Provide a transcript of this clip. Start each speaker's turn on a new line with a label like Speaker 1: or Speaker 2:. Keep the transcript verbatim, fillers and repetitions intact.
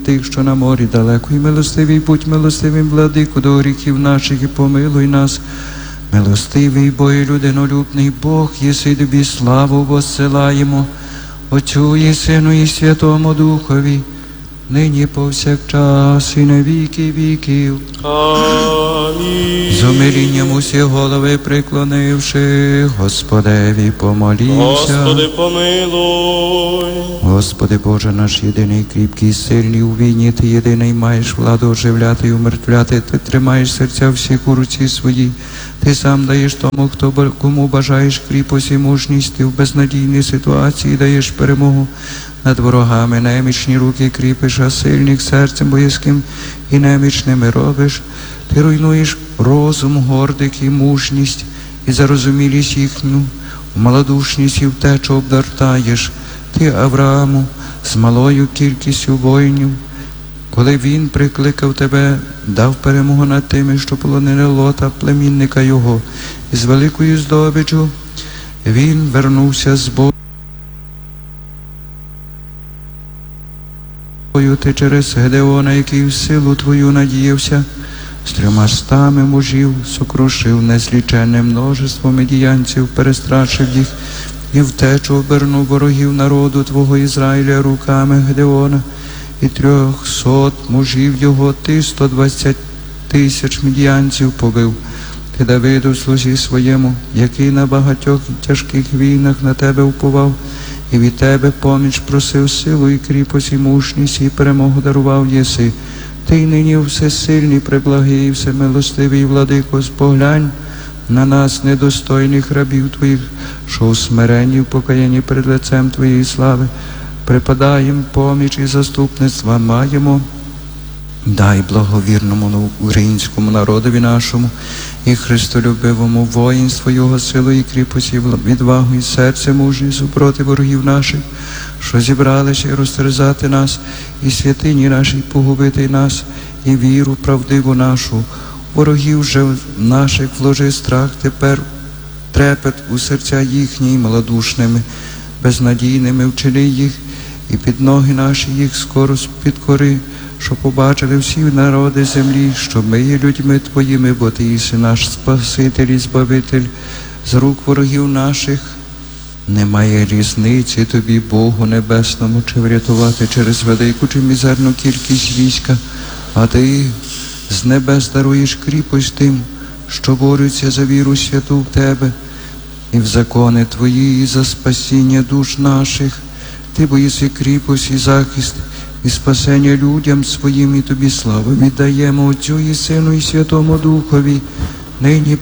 Speaker 1: тих, що на морі далеко, і милостивий будь милостивим, владику, до гріхів наших, і помилуй нас. Милостивий, бо і людинолюбний Бог, єси тобі славу воссилаємо, Отцю і Сину і Святому Духові, нині повсякчас і на віки віків.
Speaker 2: Амінь.
Speaker 1: З умилінням усі голови приклонивши, Господеві помолімся.
Speaker 2: Господи, помилуй.
Speaker 1: Господи Боже наш, єдиний, кріпкий, сильний у війні, Ти єдиний маєш владу оживляти і умертвляти, Ти тримаєш серця всіх у руці своїй. Ти сам даєш тому, хто, кому бажаєш кріпость і мужність, Ти в безнадійній ситуації даєш перемогу над ворогами. Немічні руки кріпиш, а сильних серцем боязким і немічними робиш. Ти руйнуєш розум гордих і мужність, і зарозумілість їхню, в малодушність і втечу обдартаєш. Ти Аврааму з малою кількістю воїнів, коли він прикликав тебе, дав перемогу над тими, що полонили Лота, племінника його, і з великою здобиччю він вернувся з бою. Ти через Гедеона, який в силу твою надіявся, з трьома стами мужів сокрушив незліченне множество медіянців, перестрашив їх і втечу обернув ворогів народу твого Ізраїля руками Гедеона і трьохсот мужів його. Ти сто двадцять тисяч медіянців побив. Ти Давиду, слузі своєму, який на багатьох тяжких війнах на тебе уповав, і від тебе поміч просив, силу і кріпость, і мужність, і перемогу дарував єси. Ти й нині всесильний, преблагий, і всемилостивий владико, споглянь на нас, недостойних рабів Твоїх, що у смиренні, в покаянні перед лицем Твоєї слави припадаєм поміч і заступництва маємо. Дай благовірному українському народові нашому і христолюбивому воїнству Його силу і кріпості, відвагу і серце мужні супроти ворогів наших, що зібралися і розтерзати нас, і святині нашій погубити нас, і віру правдиву нашу. Ворогів же наших вложи страх, тепер трепет у серця їхні, малодушними, безнадійними вчини їх, і під ноги наші їх скоро підкори, що побачили всі народи землі, що ми є людьми Твоїми, бо Ти єси наш Спаситель і Збавитель з рук ворогів наших. Немає різниці Тобі, Богу Небесному, чи врятувати через велику чи мізерну кількість війська, а Ти з небес даруєш кріпость тим, що борються за віру святу в Тебе і в закони Твої, і за спасіння душ наших. Ти боїси кріпость і захист, і спасення людям своїм, і Тобі славу віддаємо Отцю і Сину і Святому Духові, нині